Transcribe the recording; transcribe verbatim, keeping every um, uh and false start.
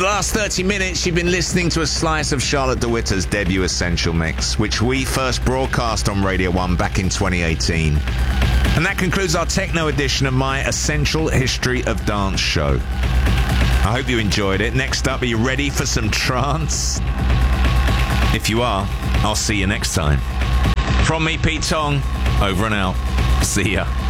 the last thirty minutes, you've been listening to a slice of Charlotte de Witter's debut Essential Mix, which we first broadcast on Radio one back in twenty eighteen. And that concludes our techno edition of my Essential History of Dance show. I hope you enjoyed it. Next up, are you ready for some trance? If you are, I'll see you next time. From me, Pete Tong, over and out. See ya.